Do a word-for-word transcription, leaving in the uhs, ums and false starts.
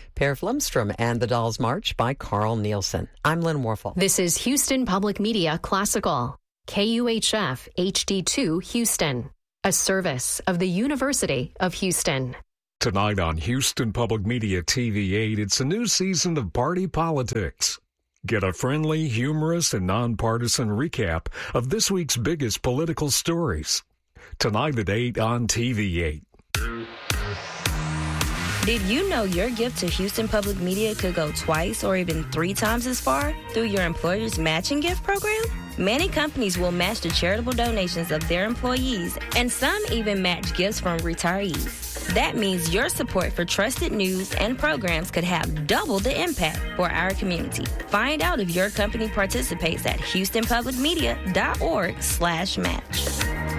Per Flumstrom and the Dolls March by Carl Nielsen. I'm Lynn Warfel. This is Houston Public Media Classical. K U H F H D two Houston. A service of the University of Houston. Tonight on Houston Public Media T V eight, it's a new season of Party Politics. Get a friendly, humorous, and nonpartisan recap of this week's biggest political stories. Tonight at eight on T V eight. Did you know your gift to Houston Public Media could go twice or even three times as far through your employer's matching gift program? Many companies will match the charitable donations of their employees, and some even match gifts from retirees. That means your support for trusted news and programs could have double the impact for our community. Find out if your company participates at houston public media dot org slash match.